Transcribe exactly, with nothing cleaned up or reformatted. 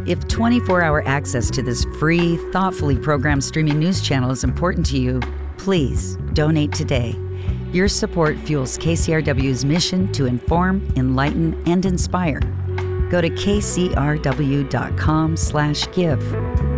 If twenty-four hour access to this free, thoughtfully programmed streaming news channel is important to you, please donate today. Your support fuels K C R W's mission to inform, enlighten, and inspire. Go to kcrw.com slash give.